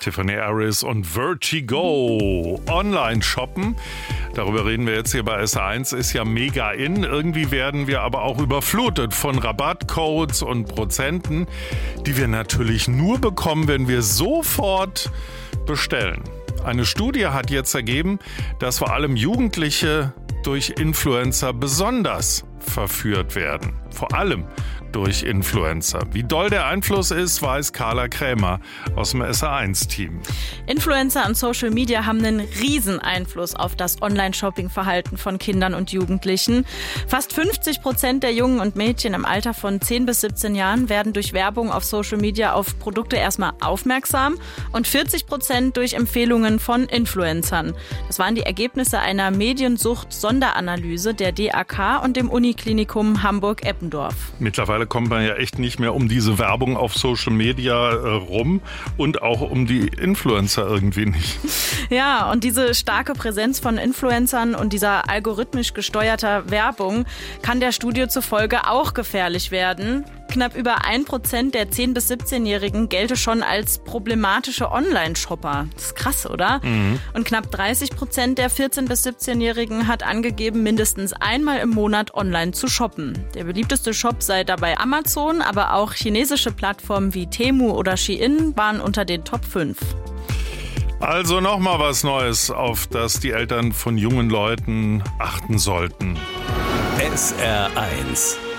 Tiffany Harris und Vertigo. Online-Shoppen, darüber reden wir jetzt hier bei SR1, ist ja mega in. Irgendwie werden wir aber auch überflutet von Rabattcodes und Prozenten, die wir natürlich nur bekommen, wenn wir sofort bestellen. Eine Studie hat jetzt ergeben, dass vor allem Jugendliche durch Influencer besonders verführt werden. Vor allem durch Influencer. Wie doll der Einfluss ist, weiß Carla Krämer aus dem SR1-Team. Influencer und Social Media haben einen riesen Einfluss auf das Online-Shopping-Verhalten von Kindern und Jugendlichen. Fast 50% der Jungen und Mädchen im Alter von 10 bis 17 Jahren werden durch Werbung auf Social Media auf Produkte erstmal aufmerksam und 40% durch Empfehlungen von Influencern. Das waren die Ergebnisse einer Mediensucht-Sonderanalyse der DAK und dem Uniklinikum Hamburg-Eppendorf. Mittlerweile kommt man ja echt nicht mehr um diese Werbung auf Social Media rum und auch um die Influencer irgendwie nicht. Ja, und diese starke Präsenz von Influencern und dieser algorithmisch gesteuerter Werbung kann der Studie zufolge auch gefährlich werden. Knapp über 1% der 10- bis 17-Jährigen gelte schon als problematische Online-Shopper. Das ist krass, oder? Mhm. Und knapp 30% der 14- bis 17-Jährigen hat angegeben, mindestens einmal im Monat online zu shoppen. Der beliebteste Shop sei dabei Amazon, aber auch chinesische Plattformen wie Temu oder Shein waren unter den Top 5. Also nochmal was Neues, auf das die Eltern von jungen Leuten achten sollten. SR1